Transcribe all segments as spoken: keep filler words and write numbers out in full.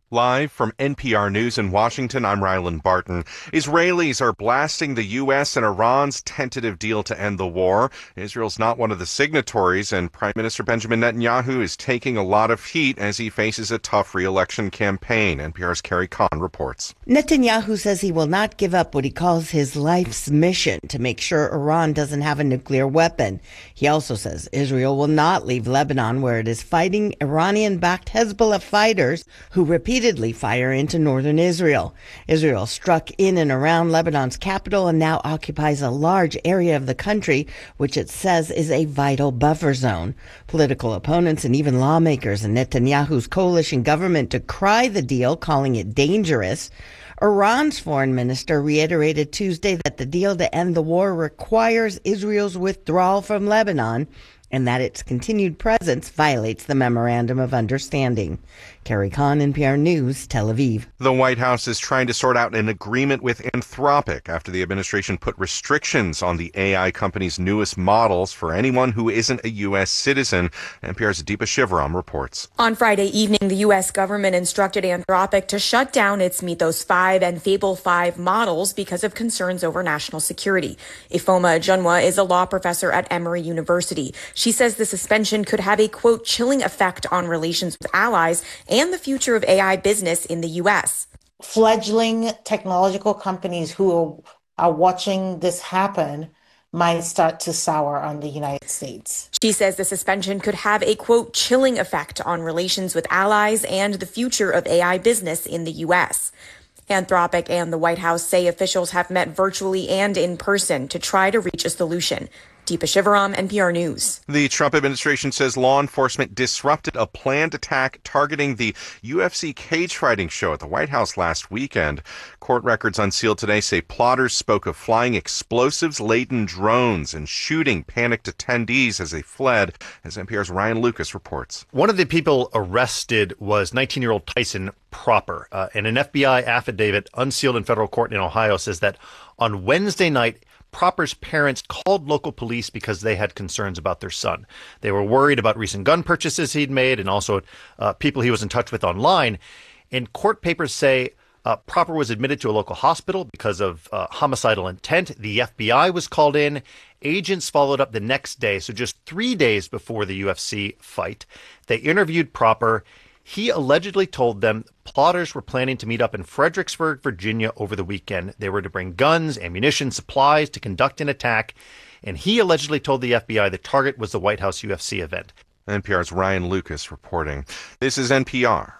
Live from N P R News in Washington, I'm Rylan Barton. Israelis are blasting the U S and Iran's tentative deal to end the war. Israel's not one of the signatories, and Prime Minister Benjamin Netanyahu is taking a lot of heat as he faces a tough re-election campaign. N P R's Carrie Kahn reports. Netanyahu says he will not give up what he calls his life's mission to make sure Iran doesn't have a nuclear weapon. He also says Israel will not leave Lebanon, where it is fighting Iranian-backed Hezbollah fighters who repeatedly fire into northern Israel. Israel struck in and around Lebanon's capital and now occupies a large area of the country, which it says is a vital buffer zone. Political opponents and even lawmakers in Netanyahu's coalition government decry the deal, calling it dangerous. Iran's foreign minister reiterated Tuesday that the deal to end the war requires Israel's withdrawal from Lebanon and that its continued presence violates the Memorandum of Understanding. Carrie Kahn, N P R News, Tel Aviv. The White House is trying to sort out an agreement with Anthropic after the administration put restrictions on the A I company's newest models for anyone who isn't a U S citizen. N P R's Deepa Shivaram reports. On Friday evening, the U S government instructed Anthropic to shut down its Mythos five and Fable five models because of concerns over national security. Ifoma Ajunwa is a law professor at Emory University. She says the suspension could have a, quote, chilling effect on relations with allies and the future of A I business in the U S. Fledgling technological companies who are watching this happen might start to sour on the United States. She says the suspension could have a, quote, chilling effect on relations with allies and the future of A I business in the U S. Anthropic and the White House say officials have met virtually and in person to try to reach a solution. Deepa Shivaram, N P R News. The Trump administration says law enforcement disrupted a planned attack targeting the U F C cage fighting show at the White House last weekend. Court records unsealed today say plotters spoke of flying explosives-laden drones and shooting panicked attendees as they fled, as N P R's Ryan Lucas reports. One of the people arrested was nineteen-year-old Tyson Proper, uh, and an F B I affidavit unsealed in federal court in Ohio says that on Wednesday night, Proper's parents called local police because they had concerns about their son. They were worried about recent gun purchases he'd made and also uh, people he was in touch with online. And court papers say uh, Proper was admitted to a local hospital because of uh, homicidal intent. The F B I was called in. Agents followed up the next day, so just three days before the U F C fight. They interviewed Proper. He allegedly told them plotters were planning to meet up in Fredericksburg, Virginia over the weekend. They were to bring guns, ammunition, supplies to conduct an attack. And he allegedly told the F B I the target was the White House U F C event. N P R's Ryan Lucas reporting. This is N P R.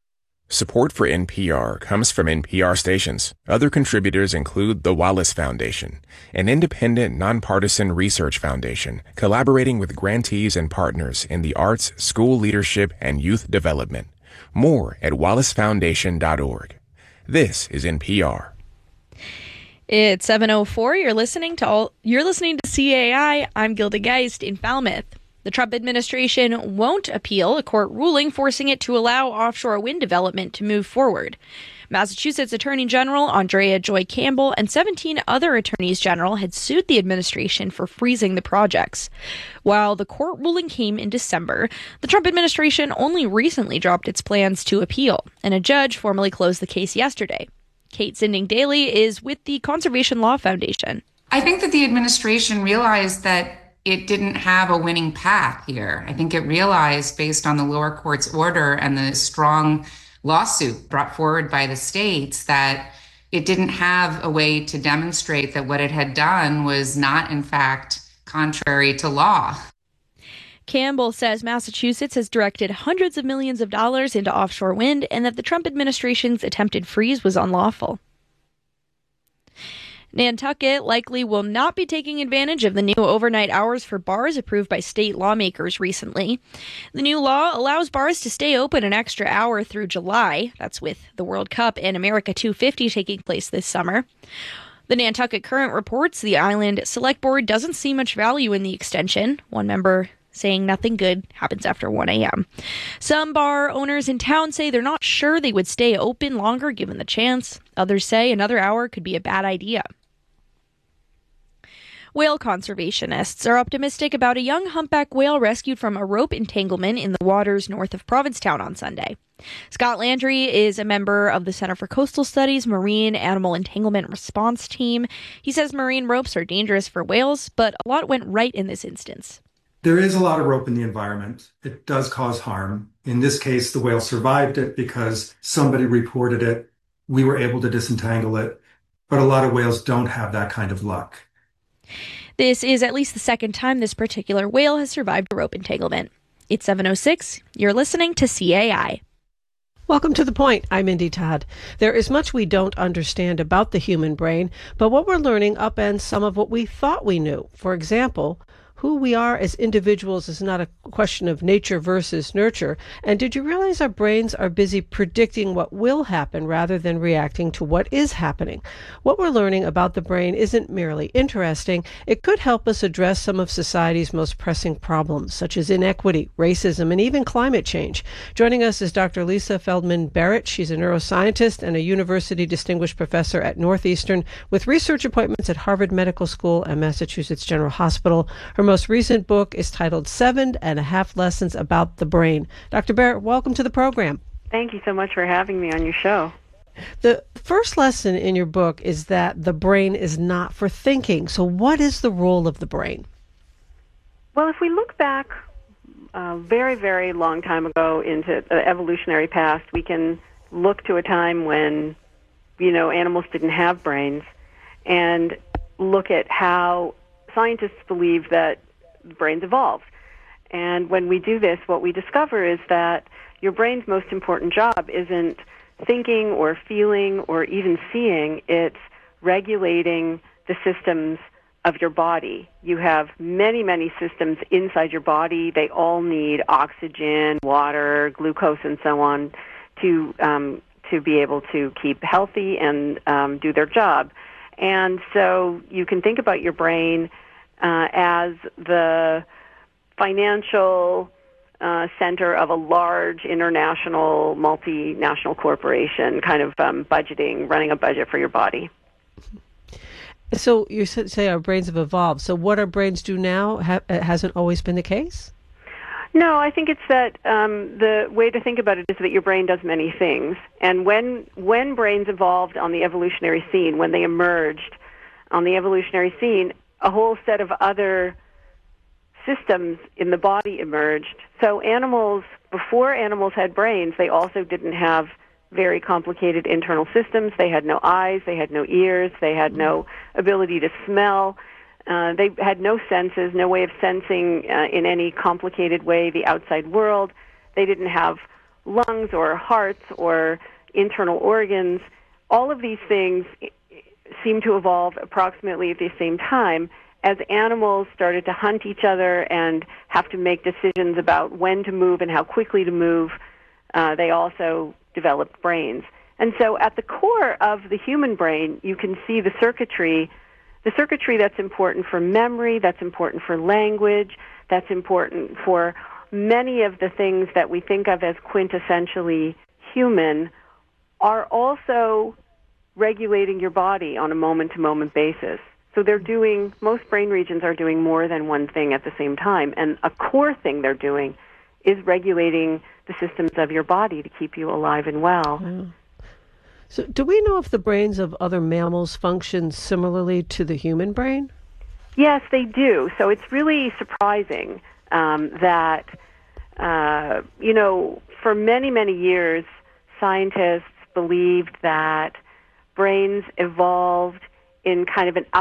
Support for N P R comes from N P R stations. Other contributors include the Wallace Foundation, an independent, nonpartisan research foundation collaborating with grantees and partners in the arts, school leadership, and youth development. More at wallace foundation dot org. This is N P R. It's seven oh four. You're listening to all. You're listening to C A I. I'm Gilda Geist in Falmouth. The Trump administration won't appeal a court ruling forcing it to allow offshore wind development to move forward. Massachusetts Attorney General Andrea Joy Campbell and seventeen other attorneys general had sued the administration for freezing the projects. While the court ruling came in December, the Trump administration only recently dropped its plans to appeal, and a judge formally closed the case yesterday. Kate Zinding Daly is with the Conservation Law Foundation. I think that the administration realized that it didn't have a winning path here. I think it realized, based on the lower court's order and the strong lawsuit brought forward by the states, that it didn't have a way to demonstrate that what it had done was not, in fact, contrary to law. Campbell says Massachusetts has directed hundreds of millions of dollars into offshore wind and that the Trump administration's attempted freeze was unlawful. Nantucket likely will not be taking advantage of the new overnight hours for bars approved by state lawmakers recently. The new law allows bars to stay open an extra hour through July. That's with the World Cup and America two fifty taking place this summer. The Nantucket Current reports the Island Select Board doesn't see much value in the extension. One member saying nothing good happens after one a.m. Some bar owners in town say they're not sure they would stay open longer given the chance. Others say another hour could be a bad idea. Whale conservationists are optimistic about a young humpback whale rescued from a rope entanglement in the waters north of Provincetown on Sunday. Scott Landry is a member of the Center for Coastal Studies Marine Animal Entanglement Response Team. He says marine ropes are dangerous for whales, but a lot went right in this instance. There is a lot of rope in the environment. It does cause harm. In this case, the whale survived it because somebody reported it. We were able to disentangle it. But a lot of whales don't have that kind of luck. This is at least the second time this particular whale has survived a rope entanglement. It's seven oh six. You're listening to C A I. Welcome to The Point. I'm Indy Todd. There is much we don't understand about the human brain, but what we're learning upends some of what we thought we knew. For example, who we are as individuals is not a question of nature versus nurture. And did you realize our brains are busy predicting what will happen rather than reacting to what is happening? What we're learning about the brain isn't merely interesting. It could help us address some of society's most pressing problems, such as inequity, racism, and even climate change. Joining us is Doctor Lisa Feldman Barrett. She's a neuroscientist and a university distinguished professor at Northeastern with research appointments at Harvard Medical School and Massachusetts General Hospital. Her most recent book is titled Seven and a Half Lessons About the Brain. Doctor Barrett, welcome to the program. Thank you so much for having me on your show. The first lesson in your book is that the brain is not for thinking. So what is the role of the brain? Well, if we look back a very, very long time ago into the evolutionary past, we can look to a time when, you know, animals didn't have brains and look at how scientists believe that brains evolved. And when we do this, what we discover is that your brain's most important job isn't thinking or feeling or even seeing. It's regulating the systems of your body. You have many, many systems inside your body. They all need oxygen, water, glucose, and so on to um, to be able to keep healthy and um, do their job. And so you can think about your brain uh, as the financial uh, center of a large international, multinational corporation, kind of um, budgeting, running a budget for your body. So you say our brains have evolved. So what our brains do now ha- hasn't always been the case? No, I think it's that um, the way to think about it is that your brain does many things. And when when brains evolved on the evolutionary scene, when they emerged on the evolutionary scene, a whole set of other systems in the body emerged. So animals, before animals had brains, they also didn't have very complicated internal systems. They had no eyes, they had no ears, they had no ability to smell. Uh, they had no senses, no way of sensing uh, in any complicated way the outside world. They didn't have lungs or hearts or internal organs. All of these things seem to evolve approximately at the same time as animals started to hunt each other and have to make decisions about when to move and how quickly to move. Uh, they also developed brains. And so at the core of the human brain, you can see the circuitry The circuitry that's important for memory, that's important for language, that's important for many of the things that we think of as quintessentially human, are also regulating your body on a moment-to-moment basis. So they're doing, most brain regions are doing more than one thing at the same time. And a core thing they're doing is regulating the systems of your body to keep you alive and well. Mm. So do we know if the brains of other mammals function similarly to the human brain? Yes, they do. So it's really surprising um, that, uh, you know, for many, many years, scientists believed that brains evolved in kind of an